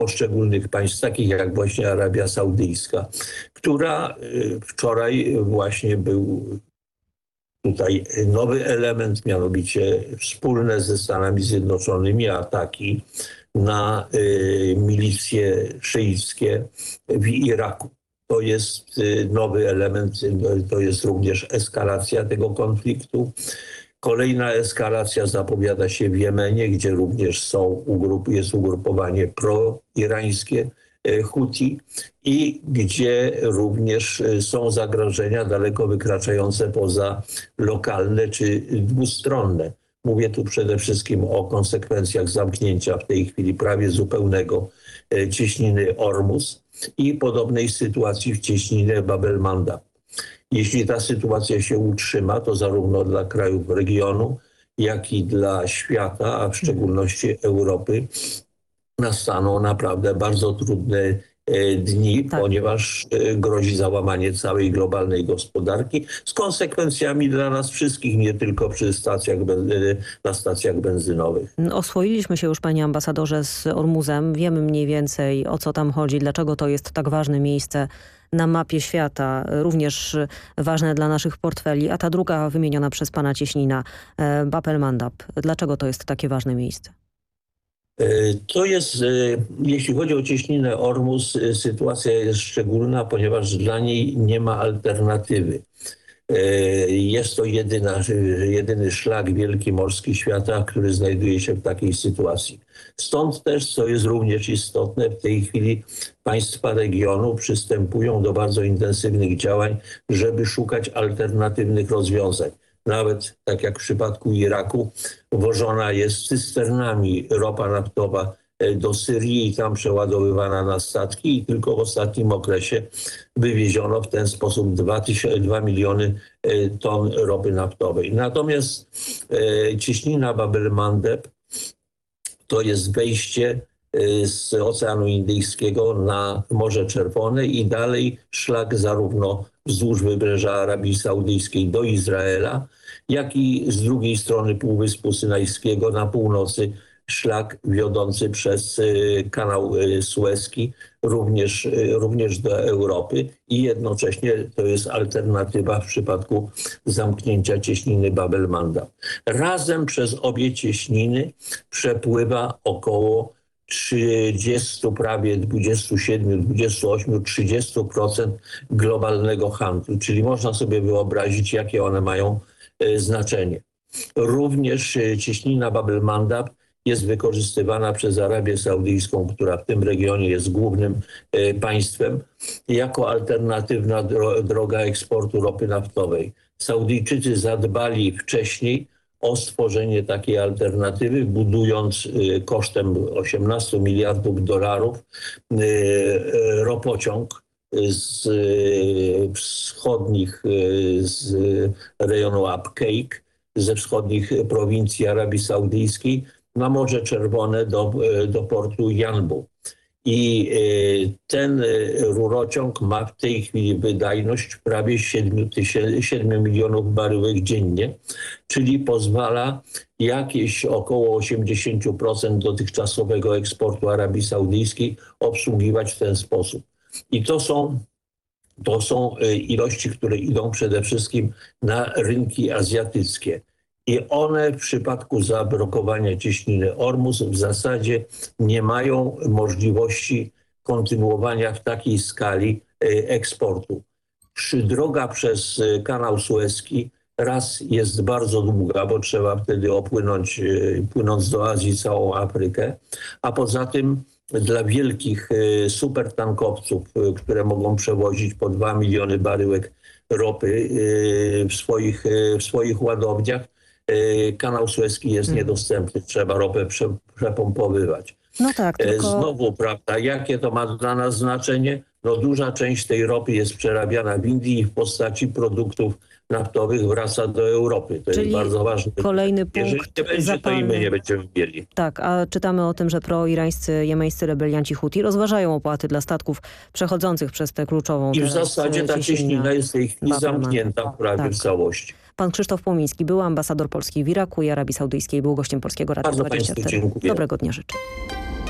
poszczególnych państw, takich jak właśnie Arabia Saudyjska, która wczoraj właśnie był tutaj nowy element, mianowicie wspólne ze Stanami Zjednoczonymi ataki na milicje szyickie w Iraku. To jest nowy element, to jest również eskalacja tego konfliktu. Kolejna eskalacja zapowiada się w Jemenie, gdzie również jest ugrupowanie proirańskie Huti i gdzie również są zagrożenia daleko wykraczające poza lokalne czy dwustronne. Mówię tu przede wszystkim o konsekwencjach zamknięcia w tej chwili prawie zupełnego cieśniny Ormus i podobnej sytuacji w cieśninie Bab el-Mandab. Jeśli ta sytuacja się utrzyma, to zarówno dla krajów regionu, jak i dla świata, a w szczególności Europy, nastaną naprawdę bardzo trudne dni, ponieważ grozi załamanie całej globalnej gospodarki z konsekwencjami dla nas wszystkich, nie tylko na stacjach benzynowych. Oswoiliśmy się już, panie ambasadorze, z Ormuzem. Wiemy mniej więcej, o co tam chodzi, dlaczego to jest tak ważne miejsce na mapie świata, również ważne dla naszych portfeli. A ta druga wymieniona przez pana cieśnina, Bab el-Mandab. Dlaczego to jest takie ważne miejsce? To jest, jeśli chodzi o cieśninę Ormus, sytuacja jest szczególna, ponieważ dla niej nie ma alternatywy. Jest to jedyny szlak wielki morski świata, który znajduje się w takiej sytuacji. Stąd też, co jest również istotne, w tej chwili państwa regionu przystępują do bardzo intensywnych działań, żeby szukać alternatywnych rozwiązań. Nawet tak jak w przypadku Iraku, wożona jest cysternami ropa naftowa do Syrii i tam przeładowywana na statki i tylko w ostatnim okresie wywieziono w ten sposób 2 miliony ton ropy naftowej. Natomiast cieśnina Bab el-Mandeb to jest wejście z Oceanu Indyjskiego na Morze Czerwone i dalej szlak zarówno wzdłuż wybrzeża Arabii Saudyjskiej do Izraela, jak i z drugiej strony Półwyspu Synajskiego na północy szlak wiodący przez kanał Sueski również do Europy i jednocześnie to jest alternatywa w przypadku zamknięcia cieśniny Bab el-Mandab. Razem przez obie cieśniny przepływa około 30, prawie 27, 28, 30% globalnego handlu, czyli można sobie wyobrazić, jakie one mają znaczenie. Również cieśnina Bab el-Mandab jest wykorzystywana przez Arabię Saudyjską, która w tym regionie jest głównym państwem, jako alternatywna droga eksportu ropy naftowej. Saudyjczycy zadbali wcześniej o stworzenie takiej alternatywy, budując kosztem 18 miliardów dolarów ropociąg z rejonu Abqaiq, ze wschodnich prowincji Arabii Saudyjskiej na Morze Czerwone do portu Janbu. I ten rurociąg ma w tej chwili wydajność prawie 7 milionów baryłek dziennie, czyli pozwala jakieś około 80% dotychczasowego eksportu Arabii Saudyjskiej obsługiwać w ten sposób. I to są ilości, które idą przede wszystkim na rynki azjatyckie. I one w przypadku zablokowania cieśniny Ormus w zasadzie nie mają możliwości kontynuowania w takiej skali eksportu. Droga przez kanał Sueski raz jest bardzo długa, bo trzeba wtedy płynąc do Azji, całą Afrykę, a poza tym dla wielkich supertankowców, które mogą przewozić po 2 miliony baryłek ropy w swoich ładowniach, kanał Sueski jest niedostępny, trzeba ropę przepompowywać. No tak, tylko... Znowu, prawda, jakie to ma dla nas znaczenie? No duża część tej ropy jest przerabiana w Indii i w postaci produktów naftowych wraca do Europy. To jest bardzo ważne. Kolejny punkt. Jeżeli nie będzie, to i my nie będziemy mieli. Tak, a czytamy o tym, że proirańscy, jemeńscy rebelianci Huti rozważają opłaty dla statków przechodzących przez tę kluczową... I w zasadzie ta cieśnina jest w tej chwili zamknięta prawie w całości. Pan Krzysztof Płomiński, były ambasador Polski w Iraku i Arabii Saudyjskiej, był gościem Polskiego Radia 24. Bardzo Państwu dziękuję. Dobrego dnia życzę.